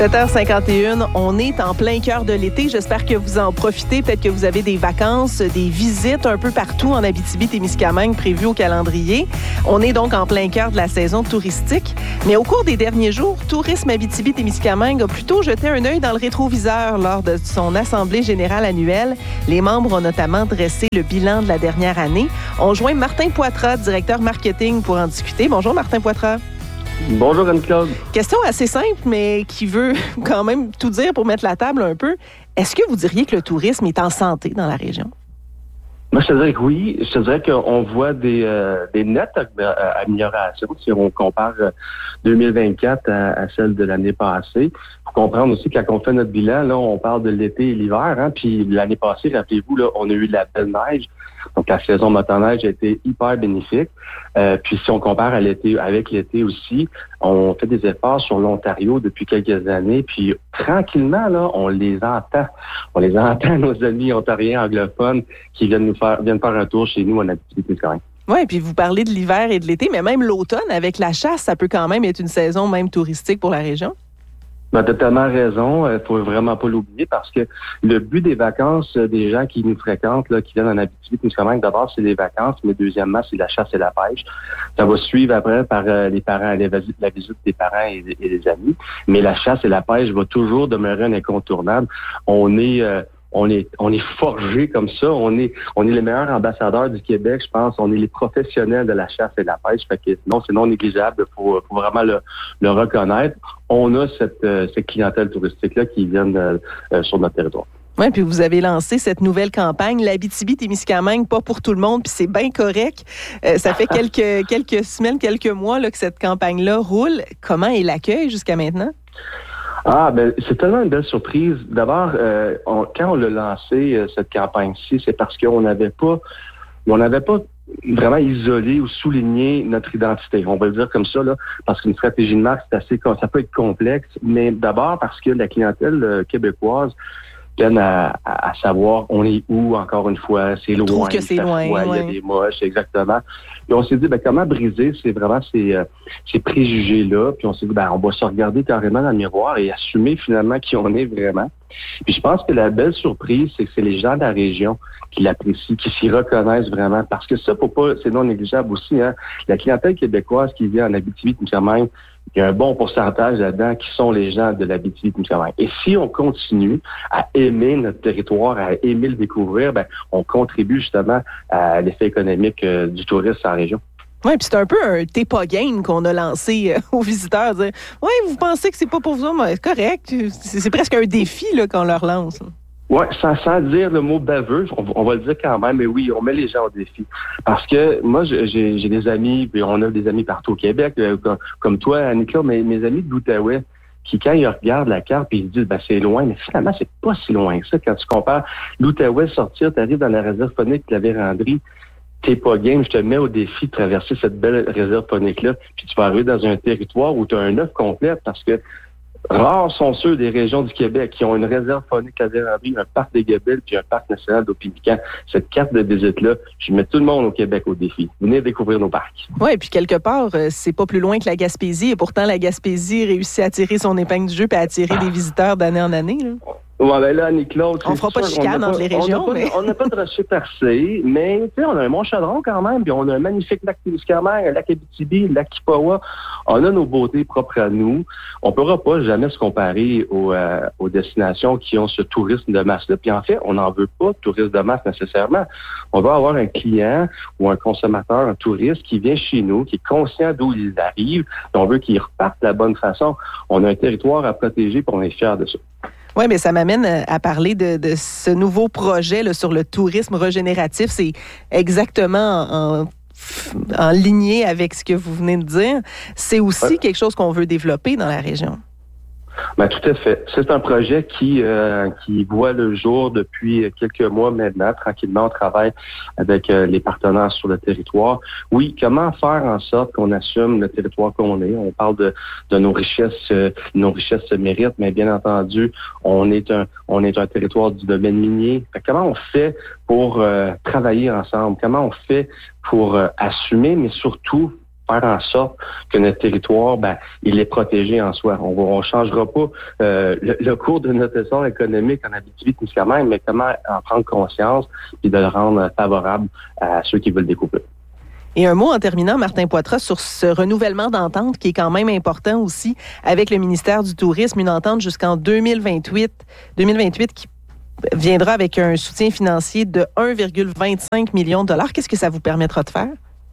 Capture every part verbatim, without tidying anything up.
sept heures cinquante et un, on est en plein cœur de l'été. J'espère que vous en profitez. Peut-être que vous avez des vacances, des visites un peu partout en Abitibi-Témiscamingue prévues au calendrier. On est donc en plein cœur de la saison touristique. Mais au cours des derniers jours, Tourisme Abitibi-Témiscamingue a plutôt jeté un œil dans le rétroviseur lors de son assemblée générale annuelle. Les membres ont notamment dressé le bilan de la dernière année. On joint Martin Poitras, directeur marketing, pour en discuter. Bonjour Martin Poitras. Bonjour Anne-Claude. Question assez simple, mais qui veut quand même tout dire pour mettre la table un peu. Est-ce que vous diriez que le tourisme est en santé dans la région? Moi, je te dirais que oui. Je te dirais qu'on voit des, euh, des nettes améliorations si on compare deux mille vingt-quatre à, à celle de l'année passée. Il faut comprendre aussi que quand on fait notre bilan, là, on parle de l'été et l'hiver. Hein, puis l'année passée, rappelez-vous, là, on a eu de la belle neige. Donc, la saison motoneige a été hyper bénéfique. Euh, puis, si on compare à l'été, avec l'été aussi, on fait des efforts sur l'Ontario depuis quelques années. Puis, tranquillement, là, on les entend. On les entend, nos amis ontariens anglophones qui viennent nous faire, viennent faire un tour chez nous en Abitibi-Témiscamingue. Oui, puis vous parlez de l'hiver et de l'été, mais même l'automne, avec la chasse, ça peut quand même être une saison même touristique pour la région. Ben, tu as tellement raison. Il faut vraiment pas l'oublier parce que le but des vacances des gens qui nous fréquentent, là, qui viennent en Abitibi-Témiscamingue, d'abord, c'est les vacances, mais deuxièmement, c'est la chasse et la pêche. Ça va suivre après par euh, les parents, les visites, la visite des parents et, et des amis. Mais la chasse et la pêche va toujours demeurer un incontournable. On est... Euh, On est, on est forgé comme ça. On est, on est les meilleurs ambassadeurs du Québec, je pense. On est les professionnels de la chasse et de la pêche. Fait que non, c'est non négligeable. Il faut, faut vraiment le, le reconnaître. On a cette, euh, cette clientèle touristique-là qui vient euh, euh, sur notre territoire. Oui, puis vous avez lancé cette nouvelle campagne, l'Abitibi-Témiscamingue, pas pour tout le monde, puis c'est bien correct. Euh, ça fait quelques, quelques semaines, quelques mois là, que cette campagne-là roule. Comment est l'accueil jusqu'à maintenant? Ah, ben c'est tellement une belle surprise. D'abord, euh, on, quand on l'a lancé, euh, cette campagne-ci, c'est parce qu'on n'avait pas, on n'avait pas vraiment isolé ou souligné notre identité. On va le dire comme ça, là, parce qu'une stratégie de marque, c'est assez, ça peut être complexe, mais d'abord parce que la clientèle euh, québécoise peine à, à, à savoir on est où, encore une fois, c'est loin. Je trouve que c'est loin, fois, ouais. Il y a des moches, exactement. Puis on s'est dit, ben comment briser c'est vraiment ces, euh, ces préjugés-là. Puis on s'est dit, ben on va se regarder carrément dans le miroir et assumer finalement qui on est vraiment. Puis je pense que la belle surprise, c'est que c'est les gens de la région qui l'apprécient, qui s'y reconnaissent vraiment. Parce que ça, faut pas, c'est non négligeable aussi, hein. La clientèle québécoise qui vit en Abitibi-Témiscamingue, il y a un bon pourcentage là-dedans qui sont les gens de l'Abitibi-Témiscamingue. Et si on continue à aimer notre territoire, à aimer le découvrir, ben on contribue justement à l'effet économique euh, du tourisme en région. Oui, puis c'est un peu un t'es pas game qu'on a lancé euh, aux visiteurs. Dire, oui, vous pensez que c'est pas pour vous, mais c'est correct. C'est, c'est presque un défi là, qu'on leur lance. Oui, sans, sans dire le mot baveux, on, on va le dire quand même, mais oui, on met les gens au défi. Parce que moi, j'ai, j'ai des amis, puis on a des amis partout au Québec, euh, comme, comme toi, Annika, mais mes amis de l'Outaouais, qui, quand ils regardent la carte, puis ils se disent, ben c'est loin, mais finalement, c'est pas si loin que ça. Quand tu compares l'Outaouais sortir, tu arrives dans la réserve phonique de la Vérandrie, t'es pas game, je te mets au défi de traverser cette belle réserve phonique-là, puis tu vas arriver dans un territoire où tu as un œuf complet, parce que rares sont ceux des régions du Québec qui ont une réserve phonique à Vérandrie, un parc des Gabilles puis un parc national d'Opinican. Cette carte de visite-là, je mets tout le monde au Québec au défi. Venez découvrir nos parcs. Oui, et puis quelque part, euh, c'est pas plus loin que la Gaspésie, et pourtant la Gaspésie réussit à tirer son épingle du jeu et à attirer des visiteurs d'année en année, là. Bon, ben là, Annie-Claude, on fera pas de chicane entre les régions. On n'a mais... pas, on pas de rocher percé, mais tu sais, on a un Mont-Chadron quand même, puis on a un magnifique lac Témiscamingue, un lac Abitibi, un lac Kipawa. On a nos beautés propres à nous. On ne pourra pas jamais se comparer aux, euh, aux destinations qui ont ce tourisme de masse-là. Puis en fait, on n'en veut pas de tourisme de masse nécessairement. On va avoir un client ou un consommateur, un touriste qui vient chez nous, qui est conscient d'où il arrive, et on veut qu'il reparte de la bonne façon. On a un territoire à protéger, puis on est fiers de ça. Oui, mais ça m'amène à parler de, de ce nouveau projet là, sur le tourisme régénératif. C'est exactement en, en lignée avec ce que vous venez de dire. C'est aussi ouais. quelque chose qu'on veut développer dans la région. Ben, tout à fait. C'est un projet qui euh, qui voit le jour depuis quelques mois maintenant. Tranquillement, on travaille avec euh, les partenaires sur le territoire. Oui, comment faire en sorte qu'on assume le territoire qu'on est? On parle de, de nos richesses, euh, nos richesses se méritent, mais bien entendu, on est un on est un territoire du domaine minier. Fait, comment on fait pour euh, travailler ensemble? Comment on fait pour euh, assumer, mais surtout faire en sorte que notre territoire, ben, il est protégé en soi. On ne changera pas euh, le, le cours de notre essor économique en Abitibi-Témiscamingue, mais comment en prendre conscience et de le rendre favorable à ceux qui veulent découvrir. Et un mot en terminant, Martin Poitras, sur ce renouvellement d'entente qui est quand même important aussi avec le ministère du Tourisme, une entente jusqu'en deux mille vingt-huit, deux mille vingt-huit qui viendra avec un soutien financier de un virgule vingt-cinq million de dollars. Qu'est-ce que ça vous permettra de faire?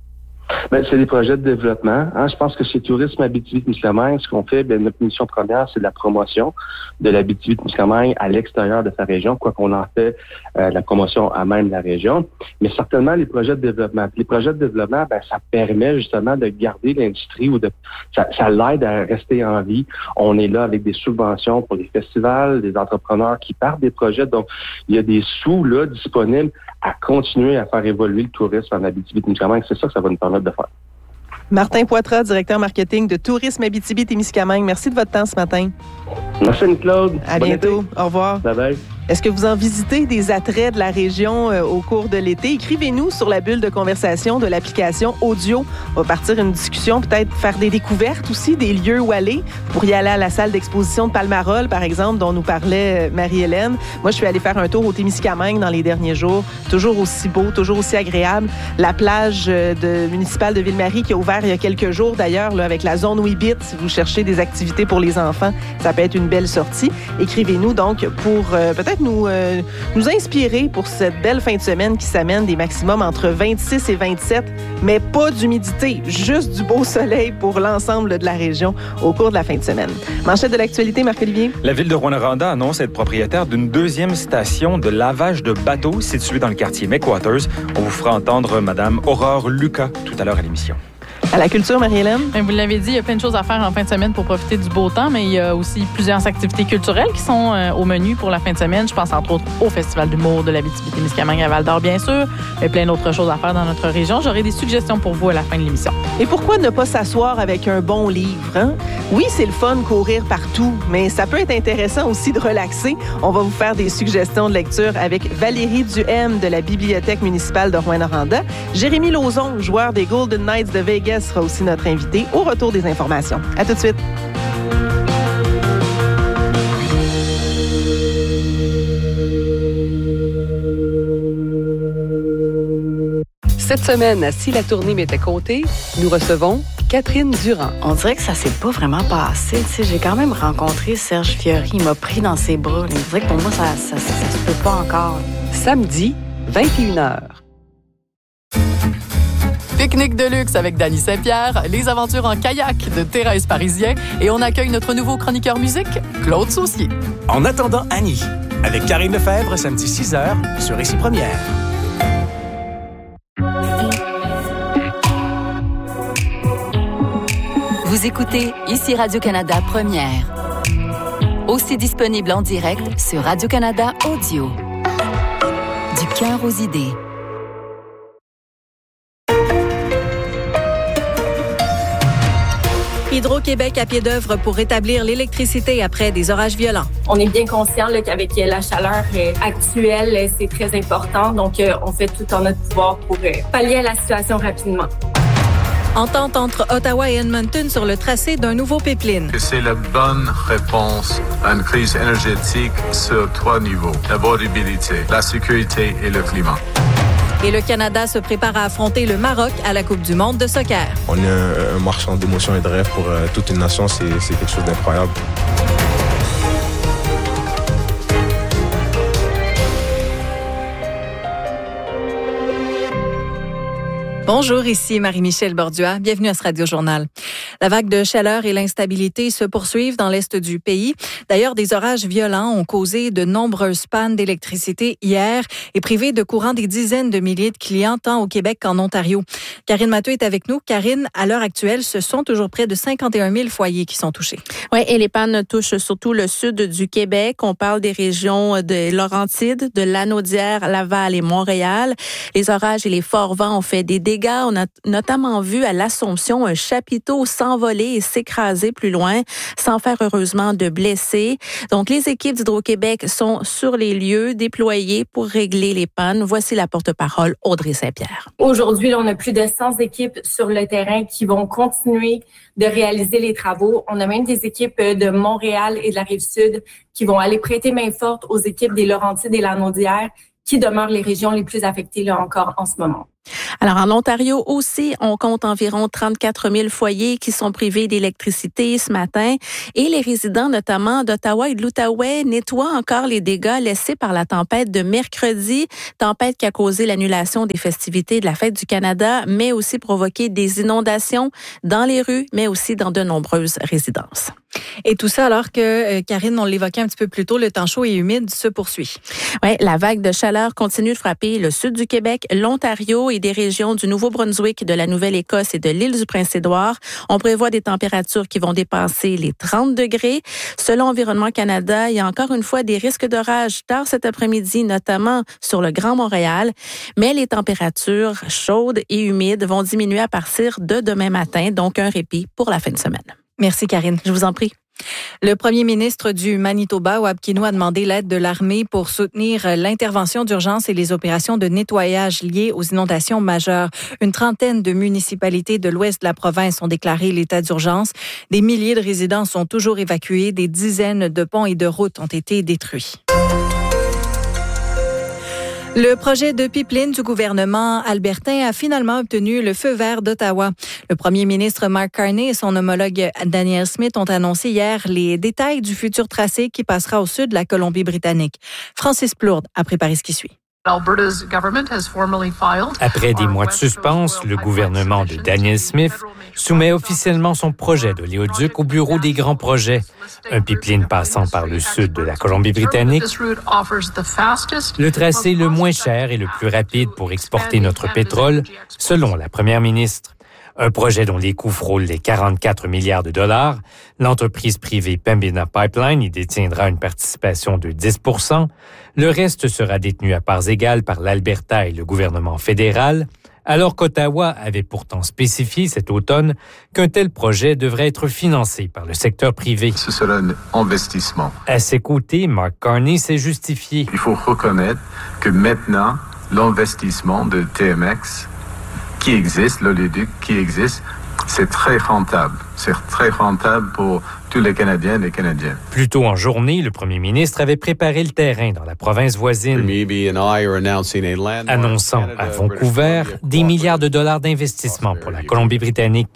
Ben, c'est des projets de développement. Hein. Je pense que chez Tourisme Abitibi-Témiscamingue, ce qu'on fait, ben, notre mission première, c'est de la promotion de l'Abitibi-Témiscamingue à l'extérieur de sa région, quoi qu'on en fait euh, la promotion à même la région. Mais certainement, les projets de développement. Les projets de développement, ben, ça permet justement de garder l'industrie ou de ça, ça l'aide à rester en vie. On est là avec des subventions pour les festivals, des entrepreneurs qui partent des projets. Donc, il y a des sous là disponibles à continuer à faire évoluer le tourisme en Abitibi-Témiscamingue. C'est ça que ça va nous permettre de faire. Martin Poitras, directeur marketing de Tourisme Abitibi-Témiscamingue. Merci de votre temps ce matin. Merci Anne-Claude. À Bonne bientôt. été. Au revoir. Bye bye. Est-ce que vous en visitez des attraits de la région euh, au cours de l'été? Écrivez-nous sur la bulle de conversation de l'application Audio. On va partir une discussion, peut-être faire des découvertes aussi, des lieux où aller. Vous pourriez aller à la salle d'exposition de Palmarol, par exemple, dont nous parlait Marie-Hélène. Moi, je suis allée faire un tour au Témiscamingue dans les derniers jours. Toujours aussi beau, toujours aussi agréable. La plage de, municipale de Ville-Marie qui a ouvert il y a quelques jours, d'ailleurs, là, avec la zone Weebit. Si vous cherchez des activités pour les enfants, ça peut être une belle sortie. Écrivez-nous donc pour euh, peut-être Nous, euh, nous inspirer pour cette belle fin de semaine qui s'amène des maximums entre vingt-six et vingt-sept, mais pas d'humidité, juste du beau soleil pour l'ensemble de la région au cours de la fin de semaine. Manchette de l'actualité, Marc-Olivier. La ville de Rouyn-Noranda annonce être propriétaire d'une deuxième station de lavage de bateaux située dans le quartier McWatters. On vous fera entendre Mme Aurore Lucas tout à l'heure à l'émission. À la culture, Marie-Hélène? Vous l'avez dit, il y a plein de choses à faire en fin de semaine pour profiter du beau temps, mais il y a aussi plusieurs activités culturelles qui sont euh, au menu pour la fin de semaine. Je pense entre autres au Festival d'humour de l'Abitibi-Témiscamingue à Val-d'Or, bien sûr, mais plein d'autres choses à faire dans notre région. J'aurai des suggestions pour vous à la fin de l'émission. Et pourquoi ne pas s'asseoir avec un bon livre? Hein? Oui, c'est le fun courir partout, mais ça peut être intéressant aussi de relaxer. On va vous faire des suggestions de lecture avec Valérie Duhem de la Bibliothèque municipale de Rouyn-Noranda. Jérémy Lauzon, joueur des Golden Knights de Vegas, sera aussi notre invité au retour des informations. À tout de suite. Cette semaine, à Si la tournée m'était comptée, nous recevons Catherine Durand. On dirait que ça s'est pas vraiment passé. Tu sais, j'ai quand même rencontré Serge Fiori. Il m'a pris dans ses bras. On dirait que pour moi, ça, ça, ça, ça se peut pas encore. Samedi, vingt et une heures. Pique-nique de luxe avec Dany Saint-Pierre, les aventures en kayak de Thérèse Parisien et on accueille notre nouveau chroniqueur musique, Claude Saucier. En attendant Annie, avec Karine Lefebvre, samedi six heures, sur Récit Première. Vous écoutez ici Radio-Canada Première. Aussi disponible en direct sur Radio-Canada Audio. Du cœur aux idées. Hydro-Québec à pied d'œuvre pour rétablir l'électricité après des orages violents. On est bien conscient là, qu'avec la chaleur euh, actuelle, c'est très important. Donc, euh, on fait tout en notre pouvoir pour euh, pallier à la situation rapidement. Entente entre Ottawa et Edmonton sur le tracé d'un nouveau pipeline. C'est la bonne réponse à une crise énergétique sur trois niveaux. L'abordabilité, la sécurité et le climat. Et le Canada se prépare à affronter le Maroc à la Coupe du monde de soccer. On est un, un marchand d'émotions et de rêves pour euh, toute une nation. C'est, c'est quelque chose d'incroyable. Bonjour, ici Marie-Michel Bordua. Bienvenue à ce Radio-Journal. La vague de chaleur et l'instabilité se poursuivent dans l'est du pays. D'ailleurs, des orages violents ont causé de nombreuses pannes d'électricité hier et privé de courant des dizaines de milliers de clients tant au Québec qu'en Ontario. Karine Mathieu est avec nous. Karine, à l'heure actuelle, ce sont toujours près de cinquante et un mille foyers qui sont touchés. Oui, et les pannes touchent surtout le sud du Québec. On parle des régions de Laurentides, de Lanaudière, Laval et Montréal. Les orages et les forts vents ont fait des dégâts. On a notamment vu à l'Assomption un chapiteau sans s'envoler et s'écraser plus loin, sans faire heureusement de blessés. Donc, les équipes d'Hydro-Québec sont sur les lieux, déployées pour régler les pannes. Voici la porte-parole Audrey Saint-Pierre. Aujourd'hui, là, on a plus de cent équipes sur le terrain qui vont continuer de réaliser les travaux. On a même des équipes de Montréal et de la Rive-Sud qui vont aller prêter main forte aux équipes des Laurentides et Lanaudière, qui demeurent les régions les plus affectées là encore en ce moment. Alors, en Ontario aussi, on compte environ trente-quatre mille foyers qui sont privés d'électricité ce matin. Et les résidents, notamment d'Ottawa et de l'Outaouais, nettoient encore les dégâts laissés par la tempête de mercredi. Tempête qui a causé l'annulation des festivités de la Fête du Canada, mais aussi provoqué des inondations dans les rues, mais aussi dans de nombreuses résidences. Et tout ça alors que, euh, Karine, on l'évoquait un petit peu plus tôt, le temps chaud et humide se poursuit. Oui, la vague de chaleur continue de frapper le sud du Québec, l'Ontario et des régions du Nouveau-Brunswick, de la Nouvelle-Écosse et de l'île du Prince-Édouard. On prévoit des températures qui vont dépasser les trente degrés. Selon Environnement Canada, il y a encore une fois des risques d'orage tard cet après-midi, notamment sur le Grand Montréal. Mais les températures chaudes et humides vont diminuer à partir de demain matin, donc un répit pour la fin de semaine. Merci, Karine. Je vous en prie. Le premier ministre du Manitoba, Wab Kinew, a demandé l'aide de l'armée pour soutenir l'intervention d'urgence et les opérations de nettoyage liées aux inondations majeures. Une trentaine de municipalités de l'ouest de la province ont déclaré l'état d'urgence. Des milliers de résidents sont toujours évacués. Des dizaines de ponts et de routes ont été détruits. Le projet de pipeline du gouvernement albertain a finalement obtenu le feu vert d'Ottawa. Le premier ministre Mark Carney et son homologue Danielle Smith ont annoncé hier les détails du futur tracé qui passera au sud de la Colombie-Britannique. Francis Plourde a préparé ce qui suit. Après des mois de suspense, le gouvernement de Danielle Smith soumet officiellement son projet d'oléoduc au bureau des grands projets. Un pipeline passant par le sud de la Colombie-Britannique, le tracé le moins cher et le plus rapide pour exporter notre pétrole, selon la première ministre. Un projet dont les coûts frôlent les quarante-quatre milliards de dollars. L'entreprise privée Pembina Pipeline y détiendra une participation de dix pour cent. Le reste sera détenu à parts égales par l'Alberta et le gouvernement fédéral, alors qu'Ottawa avait pourtant spécifié cet automne qu'un tel projet devrait être financé par le secteur privé. Ce sera un investissement. À ses côtés, Mark Carney s'est justifié. Il faut reconnaître que maintenant, l'investissement de T M X qui existe, l'oléoduc qui existe, c'est très rentable. C'est très rentable pour tous les Canadiens et les Canadiennes. Plus tôt en journée, le premier ministre avait préparé le terrain dans la province voisine, annonçant à Vancouver des milliards de dollars d'investissement pour la Colombie-Britannique.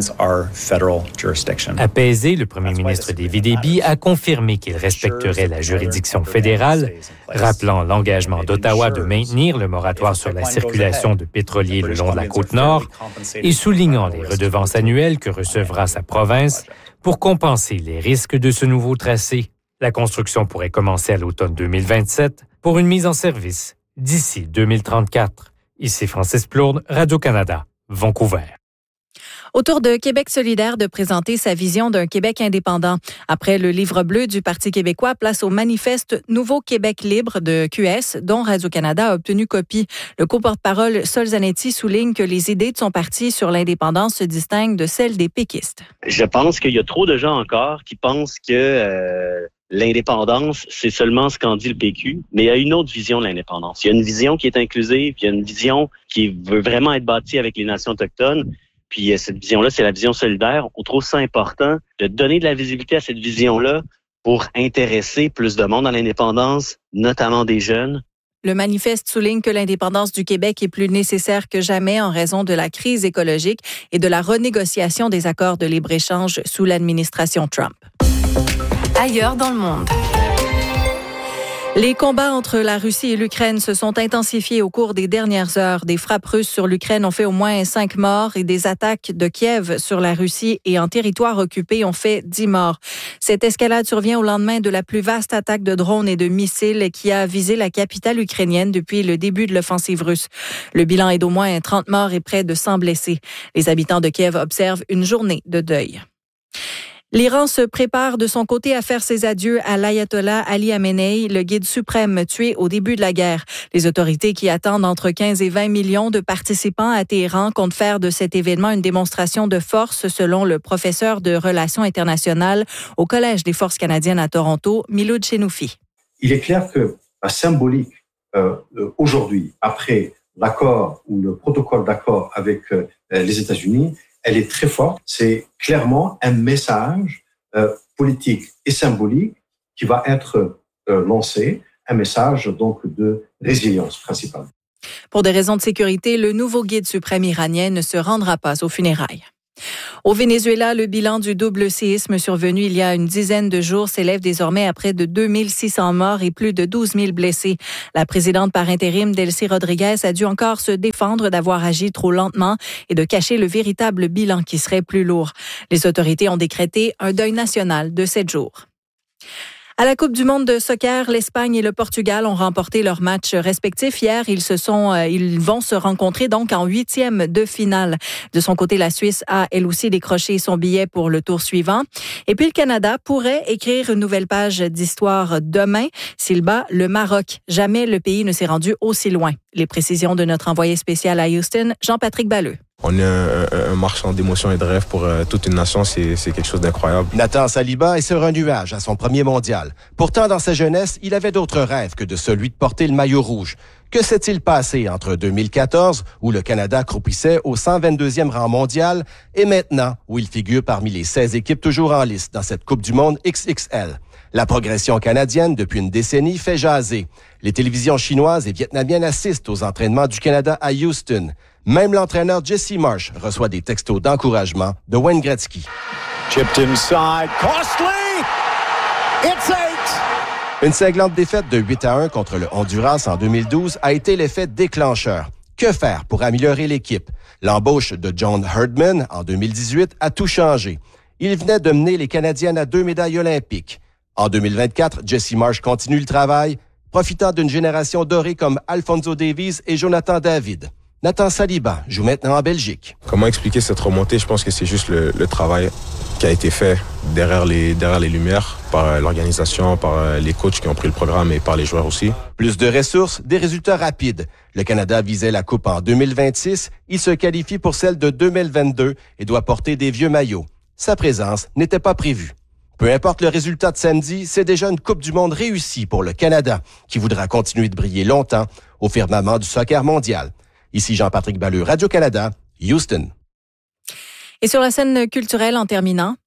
Apaisé, le premier ministre David Eby a confirmé qu'il respecterait la juridiction fédérale, rappelant l'engagement d'Ottawa de maintenir le moratoire sur la circulation de pétroliers le long de la Côte-Nord et soulignant les redevances annuelles que recevra sa province pour compenser les risques de ce nouveau tracé. La construction pourrait commencer à l'automne deux mille vingt-sept pour une mise en service d'ici deux mille trente-quatre. Ici Francis Plourde, Radio-Canada, Vancouver. Au tour de Québec solidaire de présenter sa vision d'un Québec indépendant. Après le livre bleu du Parti québécois, place au manifeste Nouveau Québec libre de Q S, dont Radio-Canada a obtenu copie. Le co-porte-parole Sol Zanetti souligne que les idées de son parti sur l'indépendance se distinguent de celles des péquistes. Je pense qu'il y a trop de gens encore qui pensent que euh, l'indépendance, c'est seulement ce qu'en dit le P Q, mais il y a une autre vision de l'indépendance. Il y a une vision qui est inclusive, il y a une vision qui veut vraiment être bâtie avec les nations autochtones. Puis cette vision-là, c'est la vision solidaire. On trouve ça important de donner de la visibilité à cette vision-là pour intéresser plus de monde à l'indépendance, notamment des jeunes. Le manifeste souligne que l'indépendance du Québec est plus nécessaire que jamais en raison de la crise écologique et de la renégociation des accords de libre-échange sous l'administration Trump. Ailleurs dans le monde. Les combats entre la Russie et l'Ukraine se sont intensifiés au cours des dernières heures. Des frappes russes sur l'Ukraine ont fait au moins cinq morts et des attaques de Kiev sur la Russie et en territoire occupé ont fait dix morts. Cette escalade survient au lendemain de la plus vaste attaque de drones et de missiles qui a visé la capitale ukrainienne depuis le début de l'offensive russe. Le bilan est d'au moins trente morts et près de cent blessés. Les habitants de Kiev observent une journée de deuil. L'Iran se prépare de son côté à faire ses adieux à l'ayatollah Ali Khamenei, le guide suprême tué au début de la guerre. Les autorités qui attendent entre quinze et vingt millions de participants à Téhéran comptent faire de cet événement une démonstration de force, selon le professeur de relations internationales au Collège des forces canadiennes à Toronto, Miloud Chenoufi. Il est clair que la symbolique euh, aujourd'hui, après l'accord ou le protocole d'accord avec euh, les États-Unis, elle est très forte. C'est clairement un message euh, politique et symbolique qui va être euh, lancé, un message donc de résilience principalement. Pour des raisons de sécurité, le nouveau guide suprême iranien ne se rendra pas aux funérailles. Au Venezuela, le bilan du double séisme survenu il y a une dizaine de jours s'élève désormais à près de deux mille six cents morts et plus de douze mille blessés. La présidente par intérim, Delcy Rodriguez, a dû encore se défendre d'avoir agi trop lentement et de cacher le véritable bilan qui serait plus lourd. Les autorités ont décrété un deuil national de sept jours. À la Coupe du monde de soccer, l'Espagne et le Portugal ont remporté leurs matchs respectifs. Hier, ils se sont, euh, ils vont se rencontrer donc en huitième de finale. De son côté, la Suisse a elle aussi décroché son billet pour le tour suivant. Et puis le Canada pourrait écrire une nouvelle page d'histoire demain s'il bat le Maroc. Jamais le pays ne s'est rendu aussi loin. Les précisions de notre envoyé spécial à Houston, Jean-Patrick Balleux. On est un, un, un marchand d'émotions et de rêves pour euh, toute une nation, c'est, c'est quelque chose d'incroyable. Nathan Saliba est sur un nuage à son premier mondial. Pourtant, dans sa jeunesse, il avait d'autres rêves que de celui de porter le maillot rouge. Que s'est-il passé entre deux mille quatorze, où le Canada croupissait au cent vingt-deuxième rang mondial, et maintenant, où il figure parmi les seize équipes toujours en lice dans cette Coupe du monde X X L? La progression canadienne, depuis une décennie, fait jaser. Les télévisions chinoises et vietnamiennes assistent aux entraînements du Canada à Houston. Même l'entraîneur Jesse Marsh reçoit des textos d'encouragement de Wayne Gretzky. Chipped inside, costly! It's eight! Une cinglante défaite de huit à un contre le Honduras en deux mille douze a été l'effet déclencheur. Que faire pour améliorer l'équipe? L'embauche de John Herdman en deux mille dix-huit a tout changé. Il venait de mener les Canadiennes à deux médailles olympiques. En deux mille vingt-quatre, Jesse Marsh continue le travail, profitant d'une génération dorée comme Alphonso Davies et Jonathan David. Nathan Saliba joue maintenant en Belgique. Comment expliquer cette remontée? Je pense que c'est juste le, le travail qui a été fait derrière les, derrière les lumières par l'organisation, par les coachs qui ont pris le programme et par les joueurs aussi. Plus de ressources, des résultats rapides. Le Canada visait la Coupe en deux mille vingt-six. Il se qualifie pour celle de deux mille vingt-deux et doit porter des vieux maillots. Sa présence n'était pas prévue. Peu importe le résultat de samedi, c'est déjà une Coupe du monde réussie pour le Canada, qui voudra continuer de briller longtemps au firmament du soccer mondial. Ici Jean-Patrick Balleux, Radio-Canada, Houston. Et sur la scène culturelle, en terminant,